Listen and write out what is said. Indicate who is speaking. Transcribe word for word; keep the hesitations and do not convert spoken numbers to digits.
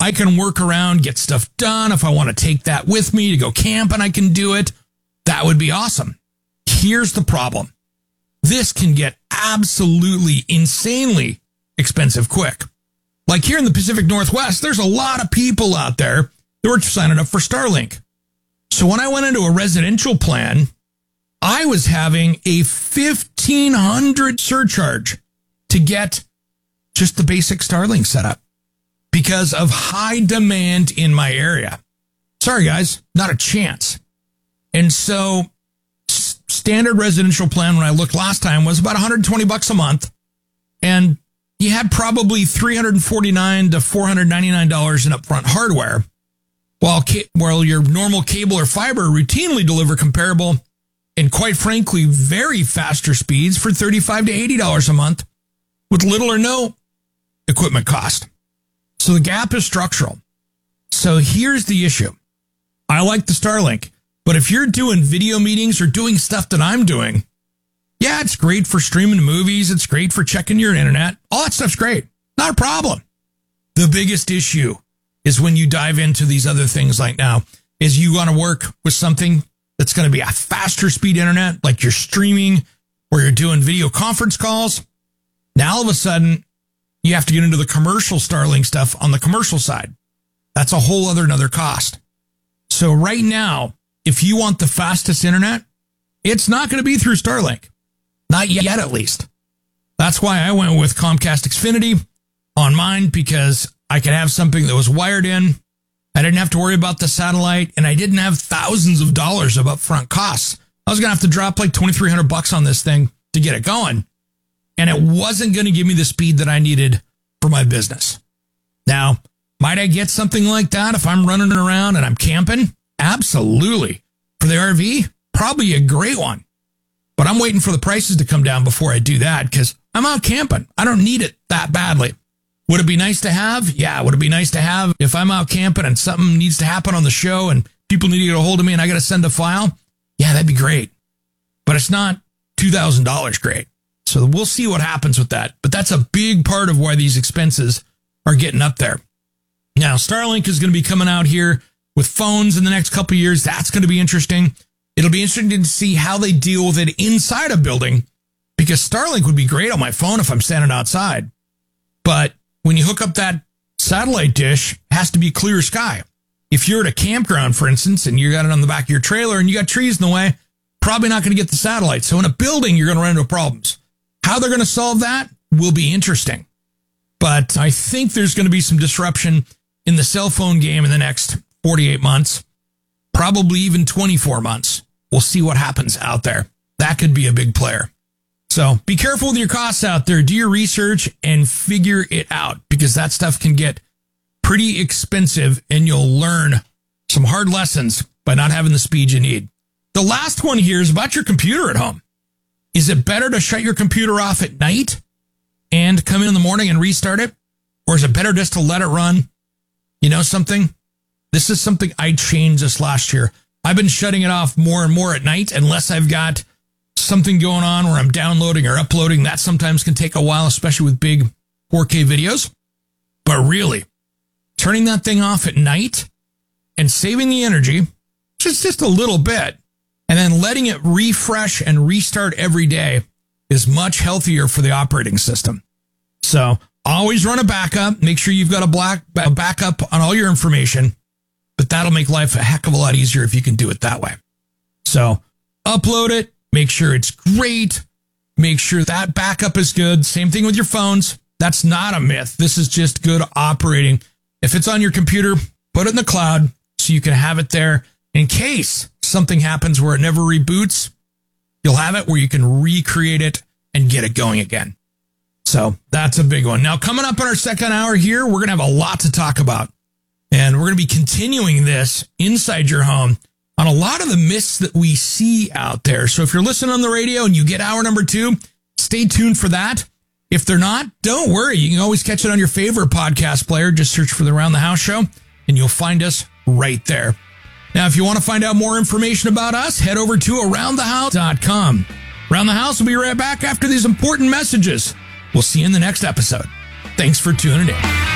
Speaker 1: I can work around, get stuff done. If I want to take that with me to go camping, I can do it. That would be awesome. Here's the problem. This can get absolutely insanely expensive quick. Like here in the Pacific Northwest, there's a lot of people out there that were signing up for Starlink. So when I went into a residential plan, I was having a fifteen hundred dollars surcharge to get just the basic Starlink setup because of high demand in my area. Sorry, guys, not a chance. And so standard residential plan when I looked last time was about one hundred twenty bucks a month. And you had probably three hundred forty-nine to four hundred ninety-nine dollars in upfront hardware, while, ca- while your normal cable or fiber routinely deliver comparable and quite frankly, very faster speeds for thirty-five to eighty dollars a month with little or no equipment cost. So the gap is structural. So here's the issue. I like the Starlink, but if you're doing video meetings or doing stuff that I'm doing, yeah, it's great for streaming movies. It's great for checking your internet. All that stuff's great. Not a problem. The biggest issue is when you dive into these other things like now is you want to work with something that's going to be a faster speed internet, like you're streaming or you're doing video conference calls. Now, all of a sudden, you have to get into the commercial Starlink stuff on the commercial side. That's a whole other another cost. So right now, if you want the fastest internet, it's not going to be through Starlink. Not yet, at least. That's why I went with Comcast Xfinity on mine, because I could have something that was wired in. I didn't have to worry about the satellite, and I didn't have thousands of dollars of upfront costs. I was going to have to drop like twenty-three hundred bucks on this thing to get it going. And it wasn't going to give me the speed that I needed for my business. Now, might I get something like that if I'm running around and I'm camping? Absolutely. For the R V, probably a great one. But I'm waiting for the prices to come down before I do that because I'm out camping. I don't need it that badly. Would it be nice to have? Yeah, would it be nice to have if I'm out camping and something needs to happen on the show and people need to get a hold of me and I got to send a file? Yeah, that'd be great. But it's not two thousand dollars great. So we'll see what happens with that. But that's a big part of why these expenses are getting up there. Now, Starlink is going to be coming out here with phones in the next couple of years. That's going to be interesting. It'll be interesting to see how they deal with it inside a building, because Starlink would be great on my phone if I'm standing outside. But when you hook up that satellite dish, it has to be clear sky. If you're at a campground, for instance, and you got it on the back of your trailer and you got trees in the way, probably not going to get the satellite. So in a building, you're going to run into problems. How they're going to solve that will be interesting. But I think there's going to be some disruption in the cell phone game in the next forty-eight months, probably even twenty-four months. We'll see what happens out there. That could be a big player. So be careful with your costs out there. Do your research and figure it out, because that stuff can get pretty expensive and you'll learn some hard lessons by not having the speed you need. The last one here is about your computer at home. Is it better to shut your computer off at night and come in in the morning and restart it? Or is it better just to let it run? You know something? This is something I changed this last year. I've been shutting it off more and more at night unless I've got something going on where I'm downloading or uploading. That sometimes can take a while, especially with big four K videos. But really, turning that thing off at night and saving the energy, just, just a little bit, and then letting it refresh and restart every day is much healthier for the operating system. So always run a backup. Make sure you've got a, black, a backup on all your information. But that'll make life a heck of a lot easier if you can do it that way. So upload it. Make sure it's great. Make sure that backup is good. Same thing with your phones. That's not a myth. This is just good operating. If it's on your computer, put it in the cloud so you can have it there in case something happens where it never reboots. You'll have it where you can recreate it and get it going again. So that's a big one. Now, coming up in our second hour here, we're going to have a lot to talk about. And we're going to be continuing this inside your home on a lot of the myths that we see out there. So if you're listening on the radio and you get hour number two, stay tuned for that. If they're not, don't worry. You can always catch it on your favorite podcast player. Just search for the Around the House Show and you'll find us right there. Now, if you want to find out more information about us, head over to around the house dot com. Around the House will be right back after these important messages. We'll see you in the next episode. Thanks for tuning in.